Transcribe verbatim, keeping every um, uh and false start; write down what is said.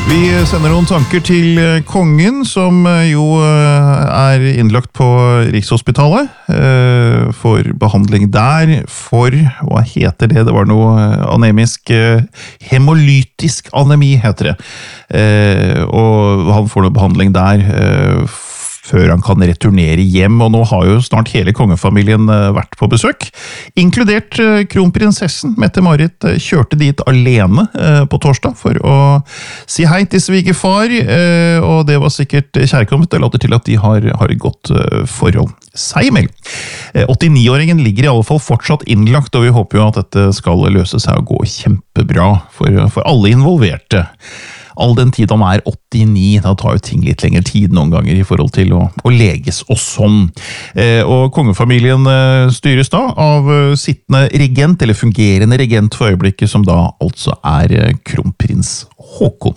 Vi sender noen tanker til kongen, som jo er innlagt på Rikshospitalet, for behandling der, for, hva heter det, det var noe anemisk, hemolytisk anemi heter det, og han får noe behandling der, før han kan returnere hjem, og nå har jo snart hele kongefamilien vært på besøk. Inkludert kronprinsessen, Mette-Marit, kjørte dit alene på torsdag for å si hei til svigerfar, og det var sikkert kjærkomment. Det later til at de har, har et godt forhold seg imellom. åttini-åringen ligger i alle fall fortsatt innlagt, og vi håper jo at dette skal løse seg og gå kjempebra for, for alle involverte. All den tid han er åttini, da tar jo ting litt lengre tid noen ganger i forhold til å, å leges og sånn. Eh, og kongefamilien eh, styres da av eh, sittende regent, eller fungerende regent for øyeblikket, som da altså er eh, kronprins Håkon.